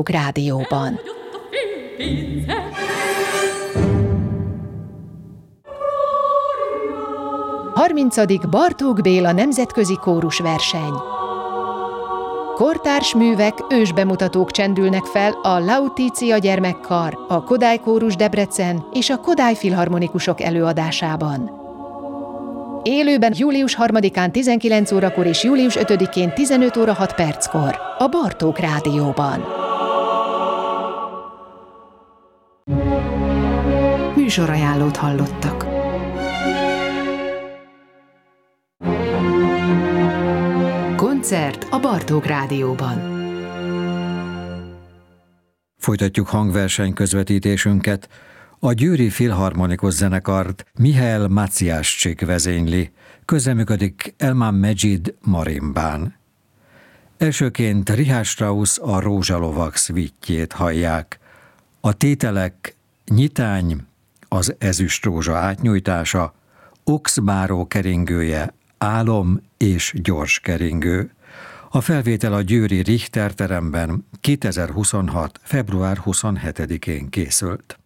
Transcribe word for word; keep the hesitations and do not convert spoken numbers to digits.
Rádióban. harmincadik Bartók Béla nemzetközi kórusverseny. Kortárs művek, ősbemutatók csendülnek fel a Lautitia Gyermekkar, a Kodály Kórus Debrecen és a Kodály Filharmonikusok előadásában. Élőben július harmadikán tizenkilenc órakor és július ötödikén tizenöt óra hat perckor a Bartók Rádióban. Műsorajánlót hallottak. Koncert a Bartók Rádióban. Folytatjuk hangverseny közvetítésünket. A Győri Filharmonikus Zenekart Mihály Maciáscsik vezényli, közreműködik Elmán Medzsid marimbán. Elsőként Richard Strauss a Rózsalovag szvítjét hallják. A tételek Nyitány, az ezüstrózsa átnyújtása, Oxbáró keringője, Álom és gyors keringő. A felvétel a győri Richter teremben kétezer-huszonhat. február huszonhetedikén készült.